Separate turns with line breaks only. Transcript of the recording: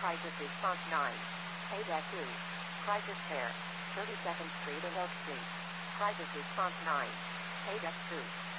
Crisis Response 9. A-2. Crisis Care. 32nd Street and Oak Street. Crisis Response 9. A-2.